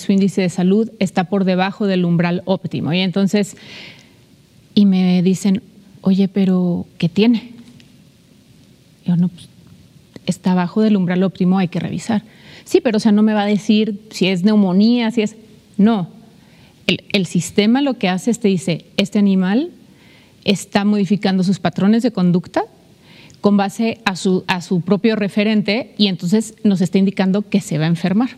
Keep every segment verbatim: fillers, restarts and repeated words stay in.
su índice de salud está por debajo del umbral óptimo. Y entonces, y me dicen, oye, pero ¿qué tiene? Y yo, no, pues está abajo del umbral óptimo, hay que revisar. Sí, pero o sea, no me va a decir si es neumonía, si es... No, el, el sistema lo que hace es te dice, este animal está modificando sus patrones de conducta con base a su, a su propio referente y entonces nos está indicando que se va a enfermar.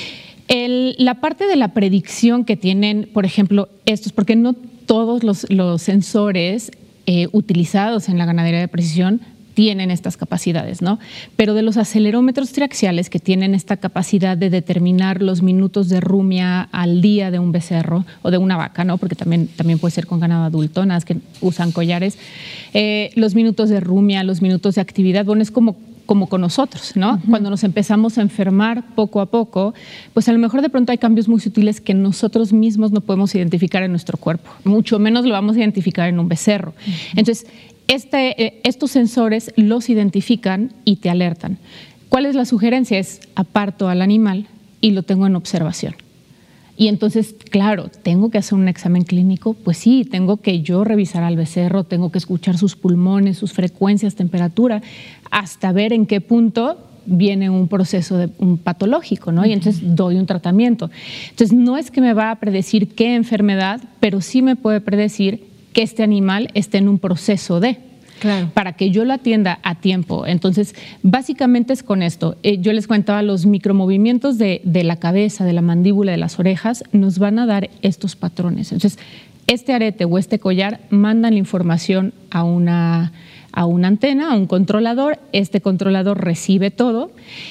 El, la parte de la predicción que tienen, por ejemplo, estos, porque no todos los, los sensores eh, utilizados en la ganadería de precisión tienen estas capacidades, ¿no? Pero de los acelerómetros triaxiales que tienen esta capacidad de determinar los minutos de rumia al día de un becerro o de una vaca, ¿no? Porque también, también puede ser con ganado adulto, nada más que usan collares, eh, los minutos de rumia, los minutos de actividad, bueno, es como como con nosotros, ¿no? Uh-huh. Cuando nos empezamos a enfermar poco a poco, pues a lo mejor de pronto hay cambios muy sutiles que nosotros mismos no podemos identificar en nuestro cuerpo, mucho menos lo vamos a identificar en un becerro. Uh-huh. Entonces, este, eh, estos sensores los identifican y te alertan. ¿Cuál es la sugerencia? Es aparto al animal y lo tengo en observación. Y entonces, claro, ¿tengo que hacer un examen clínico? Pues sí, tengo que yo revisar al becerro, tengo que escuchar sus pulmones, sus frecuencias, temperatura, hasta ver en qué punto viene un proceso de, un patológico, ¿no? Uh-huh. Y entonces doy un tratamiento. Entonces, no es que me va a predecir qué enfermedad, pero sí me puede predecir que este animal esté en un proceso de... Claro. Para que yo lo atienda a tiempo. Entonces, básicamente es con esto. Eh, yo les contaba, los micromovimientos de, de la cabeza, de la mandíbula, de las orejas, nos van a dar estos patrones. Entonces, este arete o este collar mandan la información a una, a una antena, a un controlador. Este controlador recibe todo.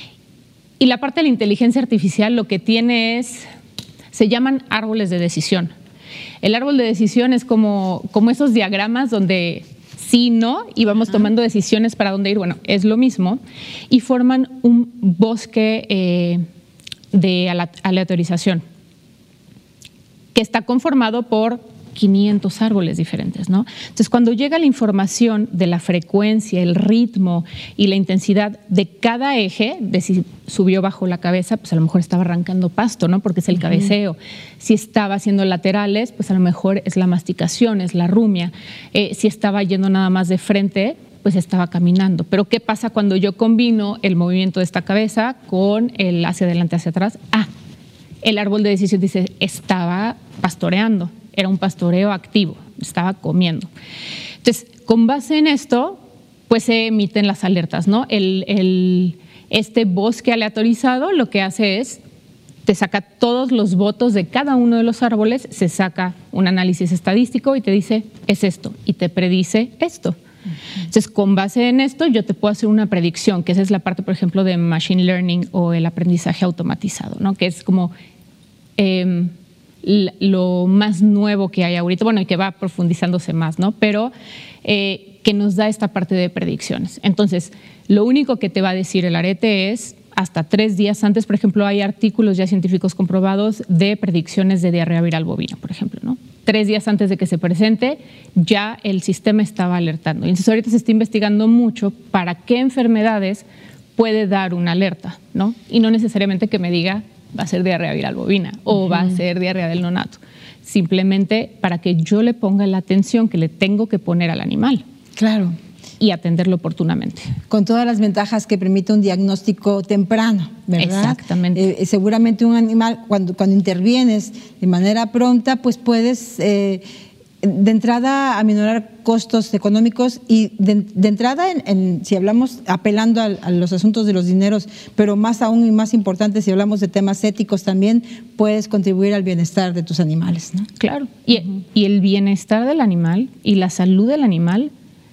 Y la parte de la inteligencia artificial lo que tiene es, se llaman árboles de decisión. El árbol de decisión es como, como esos diagramas donde... sí, no, y vamos Ajá. tomando decisiones para dónde ir. Bueno, es lo mismo. Y forman un bosque eh, de aleatorización que está conformado por quinientos árboles diferentes, ¿no? Entonces, cuando llega la información de la frecuencia, el ritmo y la intensidad de cada eje, de si subió bajo la cabeza, pues a lo mejor estaba arrancando pasto, ¿no? Porque es el cabeceo. Uh-huh. Si estaba haciendo laterales, pues a lo mejor es la masticación, es la rumia. Eh, si estaba yendo nada más de frente, pues estaba caminando. Pero ¿qué pasa cuando yo combino el movimiento de esta cabeza con el hacia adelante, hacia atrás? Ah, el árbol de decisión dice, estaba pastoreando. Era un pastoreo activo, estaba comiendo. Entonces, con base en esto, pues se emiten las alertas, ¿no? El, el, este bosque aleatorizado lo que hace es, te saca todos los votos de cada uno de los árboles, se saca un análisis estadístico y te dice, es esto, y te predice esto. Entonces, con base en esto, yo te puedo hacer una predicción, que esa es la parte, por ejemplo, de machine learning o el aprendizaje automatizado, ¿no? Que es como... Eh, lo más nuevo que hay ahorita, bueno, y que va profundizándose más, ¿no? Pero eh, que nos da esta parte de predicciones. Entonces, lo único que te va a decir el arete es, hasta tres días antes, por ejemplo, hay artículos ya científicos comprobados de predicciones de diarrea viral bovina, por ejemplo, ¿no? Tres días antes de que se presente, ya el sistema estaba alertando. Y entonces ahorita se está investigando mucho para qué enfermedades puede dar una alerta, ¿no? Y no necesariamente que me diga va a ser diarrea viral bovina o uh-huh. va a ser diarrea del nonato. Simplemente para que yo le ponga la atención que le tengo que poner al animal. Claro. Y atenderlo oportunamente. Con todas las ventajas que permite un diagnóstico temprano, ¿verdad? Exactamente. Eh, seguramente un animal, cuando, cuando intervienes de manera pronta, pues puedes... Eh, de entrada aminorar costos económicos y de, de entrada, en, en, si hablamos apelando a, a los asuntos de los dineros, pero más aún y más importante si hablamos de temas éticos también, puedes contribuir al bienestar de tus animales, ¿no? Claro, y, uh-huh. y el bienestar del animal y la salud del animal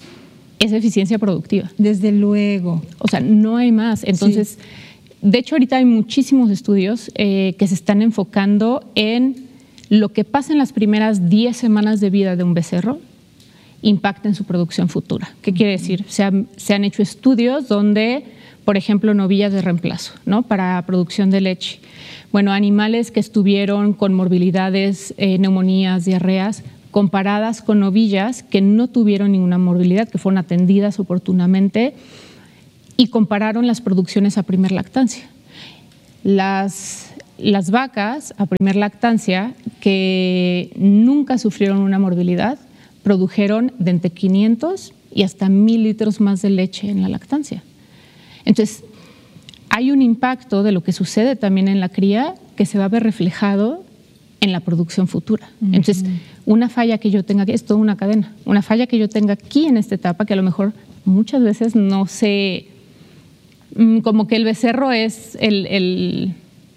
es eficiencia productiva. Desde luego. O sea, no hay más. Entonces, sí. de hecho ahorita hay muchísimos estudios eh, que se están enfocando en lo que pasa en las primeras diez semanas de vida de un becerro impacta en su producción futura. ¿Qué quiere decir? Se han, se han hecho estudios donde, por ejemplo, novillas de reemplazo, ¿no? Para producción de leche. Bueno, animales que estuvieron con morbilidades, eh, neumonías, diarreas, comparadas con novillas que no tuvieron ninguna morbilidad, que fueron atendidas oportunamente, y compararon las producciones a primer lactancia. Las... las vacas a primer lactancia que nunca sufrieron una morbilidad produjeron de entre quinientos y hasta mil litros más de leche en la lactancia. Entonces, hay un impacto de lo que sucede también en la cría que se va a ver reflejado en la producción futura. Uh-huh. Entonces, una falla que yo tenga aquí, es toda una cadena, una falla que yo tenga aquí en esta etapa, que a lo mejor muchas veces no sé, como que el becerro es el... el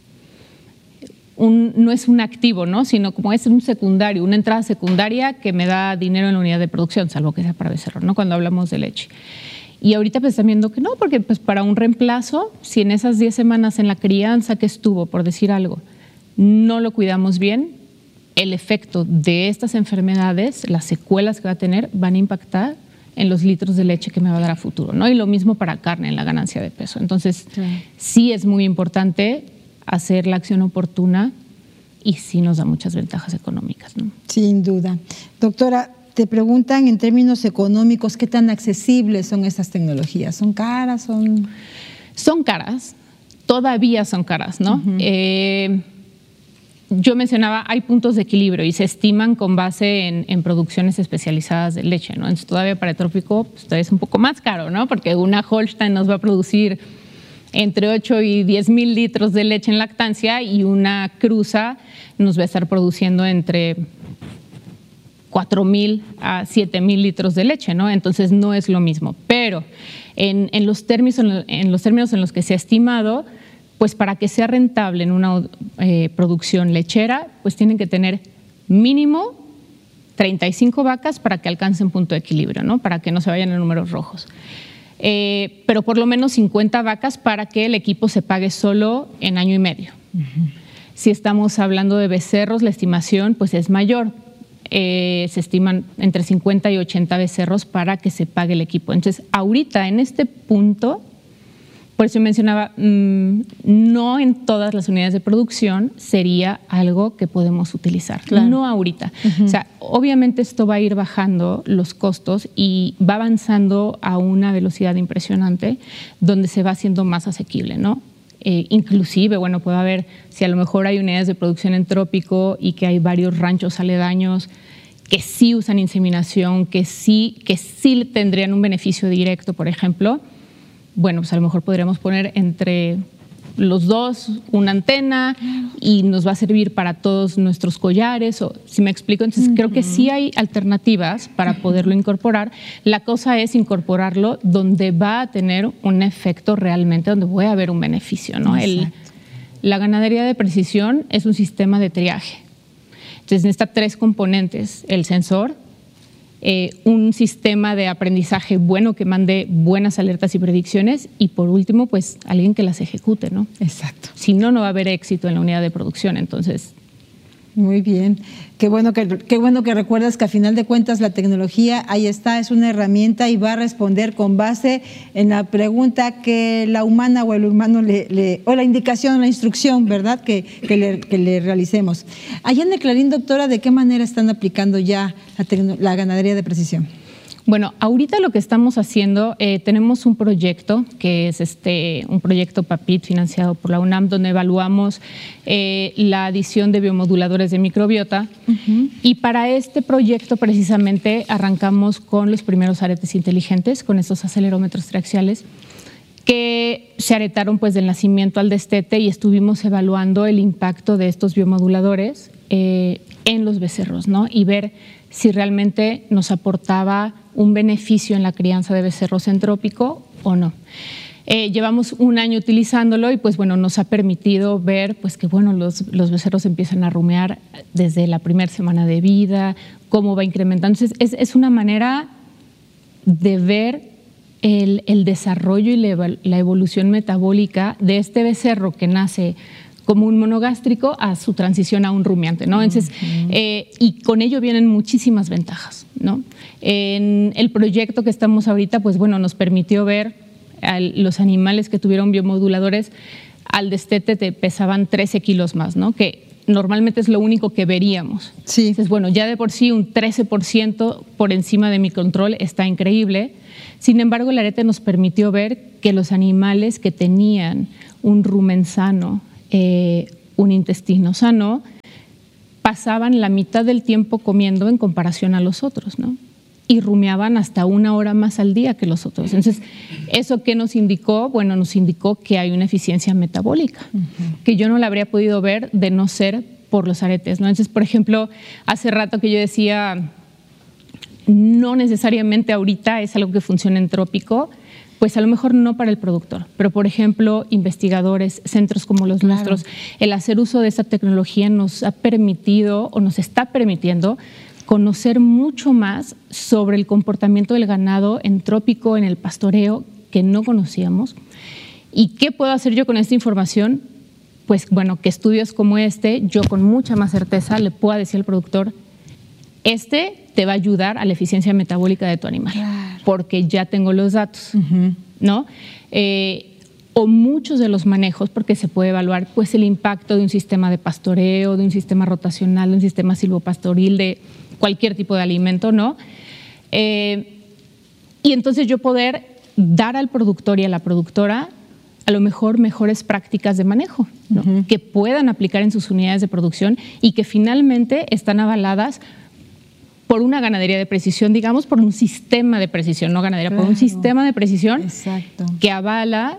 Un, no es un activo, ¿no? Sino como es un secundario, una entrada secundaria que me da dinero en la unidad de producción, salvo que sea para becerro, ¿no? Cuando hablamos de leche. Y ahorita pues están viendo que no, porque pues para un reemplazo, si en esas diez semanas en la crianza que estuvo, por decir algo, no lo cuidamos bien, el efecto de estas enfermedades, las secuelas que va a tener, van a impactar en los litros de leche que me va a dar a futuro, ¿no? Y lo mismo para carne, en la ganancia de peso. Entonces, sí, sí es muy importante hacer la acción oportuna y sí nos da muchas ventajas económicas, ¿no? Sin duda. Doctora, te preguntan en términos económicos, ¿qué tan accesibles son estas tecnologías? ¿Son caras? Son, son caras, todavía son caras, ¿no? Uh-huh. eh, yo mencionaba, hay puntos de equilibrio y se estiman con base en, en producciones especializadas de leche, ¿no? Entonces todavía para el trópico pues, todavía es un poco más caro, ¿no? Porque una Holstein nos va a producir entre ocho y diez mil litros de leche en lactancia y una cruza nos va a estar produciendo entre cuatro mil a siete mil litros de leche, ¿no? Entonces no es lo mismo. Pero en, en, los términos, en los términos en los que se ha estimado, pues para que sea rentable en una eh, producción lechera, pues tienen que tener mínimo treinta y cinco vacas para que alcancen punto de equilibrio, ¿no? Para que no se vayan en números rojos. Eh, pero por lo menos cincuenta vacas para que el equipo se pague solo en año y medio. Uh-huh. Si estamos hablando de becerros, la estimación pues es mayor. Eh, se estiman entre cincuenta y ochenta becerros para que se pague el equipo. Entonces, ahorita en este punto, por eso mencionaba, mmm, no en todas las unidades de producción sería algo que podemos utilizar, claro. No ahorita. Uh-huh. O sea, obviamente esto va a ir bajando los costos y va avanzando a una velocidad impresionante donde se va haciendo más asequible, ¿no? Eh, inclusive, bueno, puede haber, si a lo mejor hay unidades de producción en trópico y que hay varios ranchos aledaños que sí usan inseminación, que sí, que sí tendrían un beneficio directo, por ejemplo, bueno, pues a lo mejor podríamos poner entre los dos una antena y nos va a servir para todos nuestros collares, o si me explico. Entonces uh-huh. creo que sí hay alternativas para poderlo incorporar. La cosa es incorporarlo donde va a tener un efecto realmente, donde voy a ver un beneficio, ¿no? El, la ganadería de precisión es un sistema de triaje. Entonces necesita tres componentes: el sensor, Eh, un sistema de aprendizaje bueno que mande buenas alertas y predicciones y por último, pues alguien que las ejecute, ¿no? Exacto. Si no, no va a haber éxito en la unidad de producción. Entonces, muy bien. Qué bueno que, qué bueno que recuerdas que a final de cuentas la tecnología ahí está, es una herramienta y va a responder con base en la pregunta que la humana o el humano le, le o la indicación, la instrucción, ¿verdad? Que, que, le, que le realicemos. Allá en el Clarín, doctora, ¿de qué manera están aplicando ya la, tecno, la ganadería de precisión? Bueno, ahorita lo que estamos haciendo, eh, tenemos un proyecto que es este un proyecto PAPIT financiado por la UNAM, donde evaluamos eh, la adición de biomoduladores de microbiota. Uh-huh. Y para este proyecto precisamente arrancamos con los primeros aretes inteligentes, con estos acelerómetros triaxiales, que se aretaron pues del nacimiento al destete y estuvimos evaluando el impacto de estos biomoduladores eh, en los becerros, ¿no? Y ver si realmente nos aportaba un beneficio en la crianza de becerros en trópico o no. Eh, llevamos un año utilizándolo y pues bueno, nos ha permitido ver pues que bueno, los, los becerros empiezan a rumear desde la primera semana de vida, cómo va incrementando. Entonces es, es una manera de ver el, el desarrollo y la, la evolución metabólica de este becerro que nace como un monogástrico a su transición a un rumiante, ¿no? Entonces, uh-huh. eh, y con ello vienen muchísimas ventajas, ¿no? En el proyecto que estamos ahorita, pues bueno, nos permitió ver a los animales que tuvieron biomoduladores, al destete te pesaban trece kilos más, ¿no? Que normalmente es lo único que veríamos. Sí. Entonces, bueno, ya de por sí un trece por ciento por encima de mi control está increíble. Sin embargo, el arete nos permitió ver que los animales que tenían un rumen sano, Eh, un intestino sano, pasaban la mitad del tiempo comiendo en comparación a los otros, ¿no? Y rumiaban hasta una hora más al día que los otros. Entonces, ¿eso qué nos indicó? Bueno, nos indicó que hay una eficiencia metabólica, uh-huh. que yo no la habría podido ver de no ser por los aretes, ¿no? Entonces, por ejemplo, hace rato que yo decía, no necesariamente ahorita es algo que funcione en trópico, pues a lo mejor no para el productor, pero por ejemplo, investigadores, centros como los claro. nuestros, el hacer uso de esta tecnología nos ha permitido o nos está permitiendo conocer mucho más sobre el comportamiento del ganado en trópico, en el pastoreo, que no conocíamos. ¿Y qué puedo hacer yo con esta información? Pues bueno, que estudios como este, yo con mucha más certeza le pueda decir al productor, este te va a ayudar a la eficiencia metabólica de tu animal, claro. porque ya tengo los datos, uh-huh. ¿no? Eh, o muchos de los manejos, porque se puede evaluar pues el impacto de un sistema de pastoreo, de un sistema rotacional, de un sistema silvopastoril, de cualquier tipo de alimento, ¿no? Eh, y entonces yo poder dar al productor y a la productora a lo mejor mejores prácticas de manejo, ¿no? Uh-huh. que puedan aplicar en sus unidades de producción y que finalmente están avaladas por una ganadería de precisión, digamos, por un sistema de precisión, no ganadería, claro. por un sistema de precisión Exacto. que avala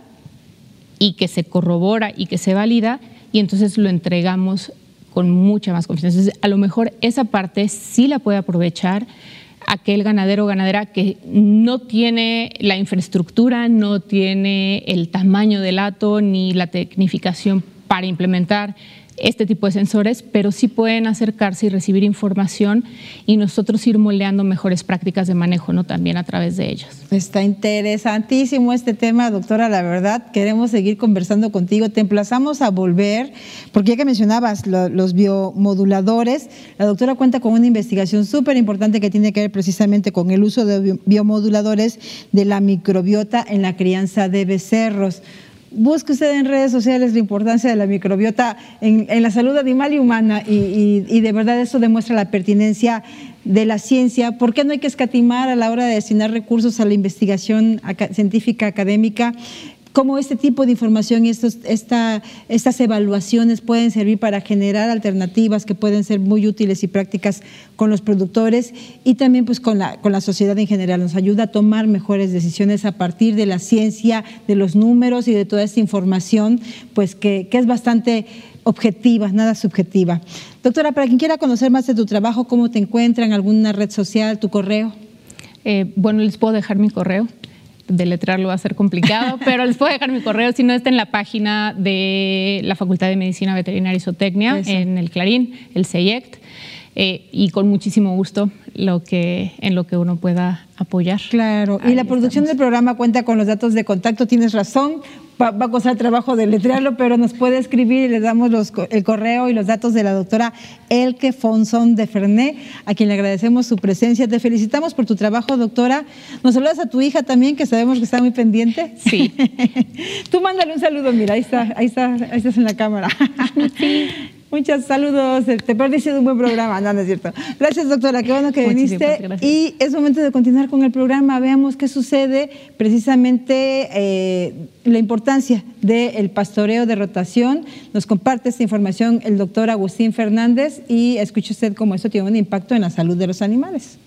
y que se corrobora y que se valida, y entonces lo entregamos con mucha más confianza. Entonces, a lo mejor esa parte sí la puede aprovechar aquel ganadero o ganadera que no tiene la infraestructura, no tiene el tamaño del hato ni la tecnificación para implementar este tipo de sensores, pero sí pueden acercarse y recibir información y nosotros ir moldeando mejores prácticas de manejo, ¿no? También a través de ellos. Está interesantísimo este tema, doctora, la verdad, queremos seguir conversando contigo, te emplazamos a volver, porque ya que mencionabas lo, los biomoduladores, la doctora cuenta con una investigación súper importante que tiene que ver precisamente con el uso de biomoduladores de la microbiota en la crianza de becerros. Busque usted en redes sociales la importancia de la microbiota en, en la salud animal y humana y, y, y de verdad eso demuestra la pertinencia de la ciencia. ¿Por qué no hay que escatimar a la hora de destinar recursos a la investigación acá, científica académica? Cómo este tipo de información y estos, esta, estas evaluaciones pueden servir para generar alternativas que pueden ser muy útiles y prácticas con los productores y también pues con la, con la sociedad en general. Nos ayuda a tomar mejores decisiones a partir de la ciencia, de los números y de toda esta información pues que, que es bastante objetiva, nada subjetiva. Doctora, para quien quiera conocer más de tu trabajo, ¿cómo te encuentran? ¿Alguna red social, tu correo? Eh, bueno, les puedo dejar mi correo. Deletrearlo va a ser complicado, pero les puedo dejar mi correo, si no está en la página de la Facultad de Medicina Veterinaria y Zootecnia, Eso. en el Clarín, el C E I E C T, eh, y con muchísimo gusto lo que, en lo que uno pueda apoyar. Claro, y Ahí la producción estamos. del programa cuenta con los datos de contacto, tienes razón, va, va a costar trabajo deletrearlo, pero nos puede escribir y le damos los, el correo y los datos de la doctora Elke Fonson de Ferné, a quien le agradecemos su presencia. Te felicitamos por tu trabajo, doctora. ¿Nos saludas a tu hija también, que sabemos que está muy pendiente? Sí. Tú mándale un saludo, mira, ahí está, ahí está, ahí estás en la cámara. Sí. Muchos saludos, te perdiste de un buen programa, no, no es cierto. Gracias, doctora, qué bueno que viniste. Y es momento de continuar con el programa, veamos qué sucede, precisamente eh, la importancia del pastoreo de rotación. Nos comparte esta información el doctor Agustín Fernández y escuche usted cómo eso tiene un impacto en la salud de los animales.